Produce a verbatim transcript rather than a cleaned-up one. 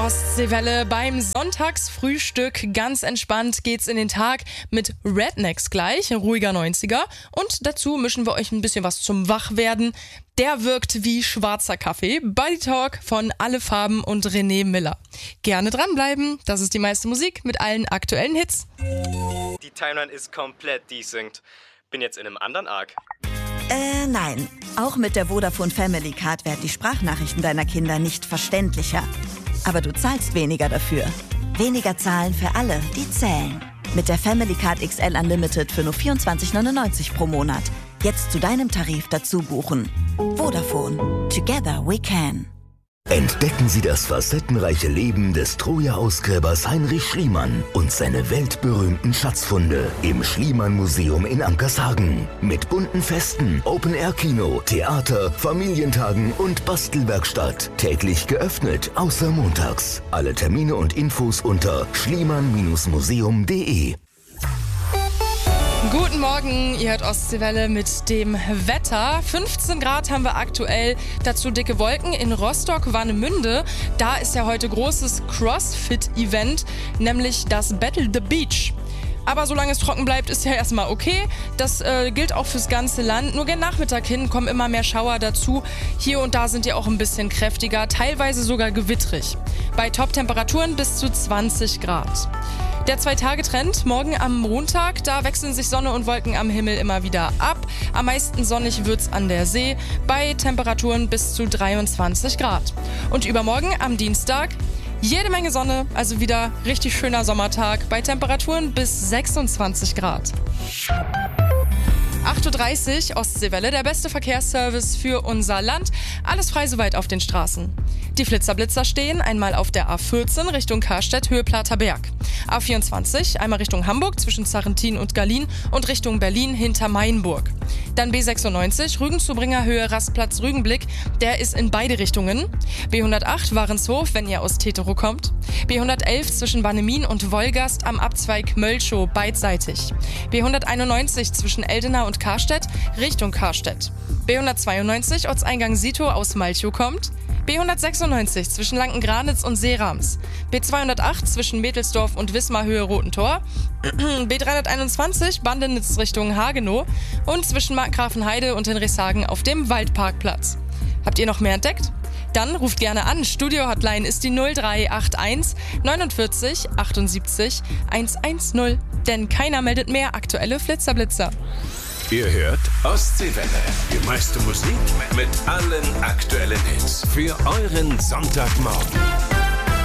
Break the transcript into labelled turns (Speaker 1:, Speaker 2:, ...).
Speaker 1: Ostseewelle beim Sonntagsfrühstück. Ganz entspannt geht's in den Tag mit Rednecks gleich, ruhiger neunziger. Und dazu mischen wir euch ein bisschen was zum Wachwerden. Der wirkt wie schwarzer Kaffee. Body Talk von Alle Farben und René Miller. Gerne dranbleiben, das ist die meiste Musik mit allen aktuellen Hits.
Speaker 2: Die Timeline ist komplett desynced. Bin jetzt in einem anderen Arc.
Speaker 3: Äh, nein. Auch mit der Vodafone Family Card werden die Sprachnachrichten deiner Kinder nicht verständlicher. Aber du zahlst weniger dafür. Weniger zahlen für alle, die zählen. Mit der Family Card X L Unlimited für nur vierundzwanzig neunundneunzig pro Monat. Jetzt zu deinem Tarif dazu buchen. Vodafone. Together we can.
Speaker 4: Entdecken Sie das facettenreiche Leben des Troja-Ausgräbers Heinrich Schliemann und seine weltberühmten Schatzfunde im Schliemann-Museum in Ankershagen. Mit bunten Festen, Open-Air-Kino, Theater, Familientagen und Bastelwerkstatt. Täglich geöffnet, außer montags. Alle Termine und Infos unter schliemann museum punkt de.
Speaker 1: Guten Morgen, ihr hört Ostseewelle mit dem Wetter. fünfzehn Grad haben wir aktuell, dazu dicke Wolken in Rostock-Warnemünde. Da ist ja heute großes CrossFit-Event, nämlich das Battle the Beach. Aber solange es trocken bleibt, ist ja erstmal okay. Das äh, gilt auch fürs ganze Land. Nur gen Nachmittag hin kommen immer mehr Schauer dazu. Hier und da sind die auch ein bisschen kräftiger, teilweise sogar gewittrig. Bei Top-Temperaturen bis zu zwanzig Grad. Der Zwei-Tage-Trend morgen am Montag, da wechseln sich Sonne und Wolken am Himmel immer wieder ab. Am meisten sonnig wird's an der See, bei Temperaturen bis zu dreiundzwanzig Grad. Und übermorgen am Dienstag jede Menge Sonne, also wieder richtig schöner Sommertag, bei Temperaturen bis sechsundzwanzig Grad. acht Uhr dreißig, Ostseewelle, der beste Verkehrsservice für unser Land. Alles frei soweit auf den Straßen. Die Flitzer-Blitzer stehen einmal auf der A vierzehn Richtung Karstedt, Höhe Plater Berg. A vierundzwanzig einmal Richtung Hamburg zwischen Sarrentin und Gallien und Richtung Berlin hinter Mainburg. Dann B sechsundneunzig, Rügen-Zubringer Höhe Rastplatz Rügenblick, der ist in beide Richtungen. B hundertacht, Warenshof, wenn ihr aus Tetero kommt. B hundertelf zwischen Warnemien und Wolgast am Abzweig Mölschow beidseitig. B hunderteinundneunzig zwischen Eldena und Karstedt Richtung Karstedt. B hundertzweiundneunzig Ortseingang Sito aus Malchow kommt. B hundertsechsundneunzig zwischen Lanken-Granitz und Seerams. B zweihundertacht zwischen Mädelsdorf und Wismar Höhe Rotentor. B dreihunderteinundzwanzig Bandenitz Richtung Hagenow und zwischen Markgrafenheide und Hinrichshagen auf dem Waldparkplatz. Habt ihr noch mehr entdeckt? Dann ruft gerne an. Studio-Hotline ist die null drei acht eins neunundvierzig achtundsiebzig hundertzehn. Denn keiner meldet mehr aktuelle Flitzerblitzer.
Speaker 5: Ihr hört Ostseewelle. Die meiste Musik mit allen aktuellen Hits. Für euren Sonntagmorgen.